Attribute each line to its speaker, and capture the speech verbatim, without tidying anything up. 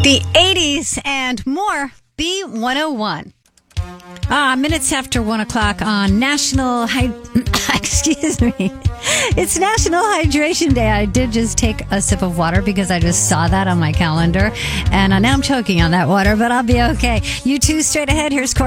Speaker 1: The eighties and more. B one oh one. Ah, minutes after one o'clock on National Hy- excuse me. It's National Hydration Day. I did just take a sip of water because I just saw that on my calendar. And uh, now I'm choking on that water, but I'll be okay. You two straight ahead. Here's Corey.